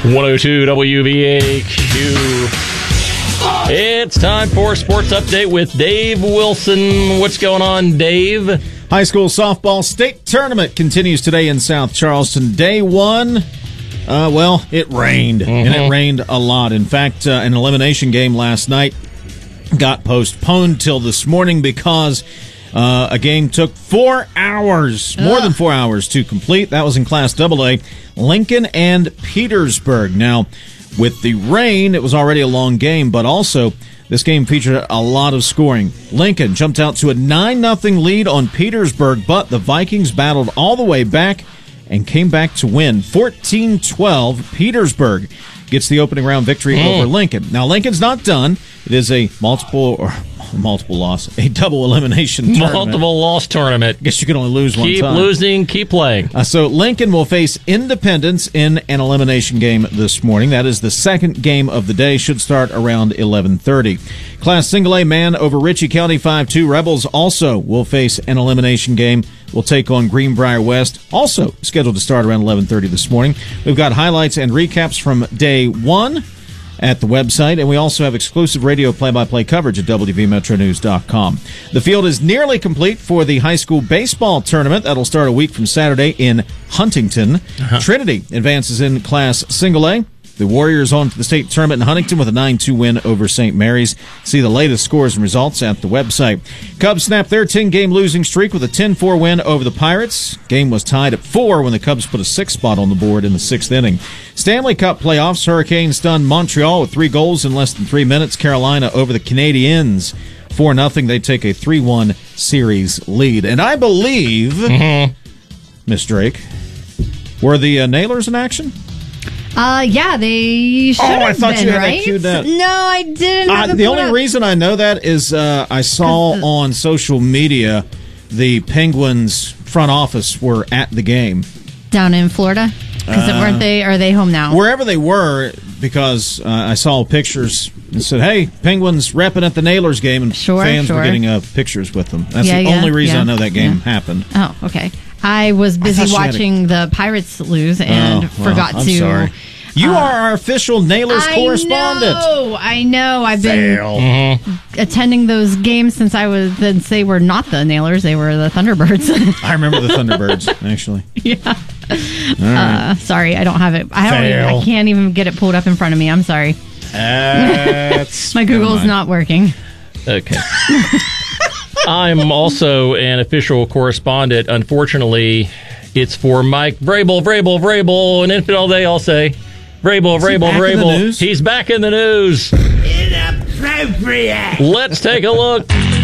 102 WVAQ. It's time for Sports Update with Dave Wilson. What's going on, Dave? High school softball state tournament continues today in South Charleston. Day one, it rained, and it rained a lot. In fact, an elimination game last night got postponed till this morning because a game took 4 hours, more than 4 hours to complete. That was in Class AA, Lincoln and Petersburg. Now, with the rain, it was already a long game, but also this game featured a lot of scoring. Lincoln jumped out to a 9-0 lead on Petersburg, but the Vikings battled all the way back and came back to win 14-12. Petersburg gets the opening round victory over Lincoln. Now, Lincoln's not done. It is a a double elimination tournament. Multiple loss tournament. I guess you can only lose one time. Keep losing, keep playing. So Lincoln will face Independence in an elimination game this morning. That is the second game of the day. Should start around 11:30. Class Single A man over Ritchie County 5-2. Rebels also will face an elimination game. Will take on Greenbrier West, also scheduled to start around 11:30 this morning. We've got highlights and recaps from day one at the website, and we also have exclusive radio play-by-play coverage at WVMetroNews.com. The field is nearly complete for the high school baseball tournament. That'll start a week from Saturday in Huntington. Trinity advances in Class Single A. The Warriors on to the state tournament in Huntington with a 9-2 win over St. Mary's. See the latest scores and results at the website. Cubs snapped their 10-game losing streak with a 10-4 win over the Pirates. Game was tied at 4 when the Cubs put a 6th spot on the board in the 6th inning. Stanley Cup playoffs. Hurricanes stunned Montreal with 3 goals in less than 3 minutes. Carolina over the Canadiens 4-0. They take a 3-1 series lead. And I believe, Miss Drake, were the Nailers in action? Yeah, they should have I thought been, you had right? that queued up. No, I didn't have it the pulled only up. reason I know that is I saw on social media the Penguins front office were at the game. Down in Florida? Because are they home now? Wherever they were, because I saw pictures and said, hey, Penguins repping at the Nailers game, and fans were getting pictures with them. That's the only reason I know that game happened. Oh, okay. I was busy watching the Pirates lose and forgot to... Sorry. You are our official Nailers correspondent. I know. I've been attending those games since they were not the Nailers, they were the Thunderbirds. I remember the Thunderbirds, actually. Yeah. Right. Sorry, I don't have it. I can't even get it pulled up in front of me. I'm sorry. My Google's not working. Okay. I'm also an official correspondent. Unfortunately, it's for Mike Vrabel, an infidel day, I'll say. Vrabel. He's back in the news. Inappropriate. Let's take a look.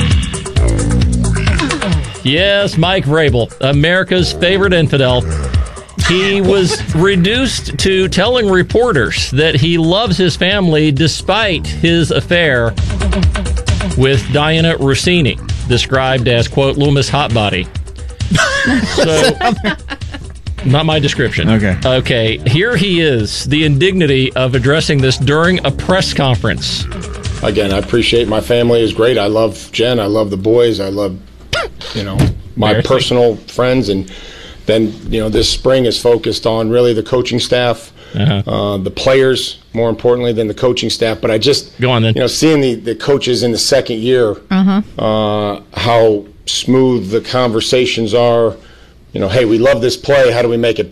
Yes, Mike Vrabel, America's favorite infidel. He was reduced to telling reporters that he loves his family despite his affair with Diana Rossini, described as, quote, Loomis Hotbody. So, not my description. Okay, here he is, the indignity of addressing this during a press conference. Again, I appreciate my family is great. I love Jen. I love the boys. I love, my personal friends. And then, this spring is focused on really the coaching staff, the players, more importantly than the coaching staff. But I just, go on then. Seeing the coaches in the second year, how smooth the conversations are. Hey, we love this play. How do we make it better?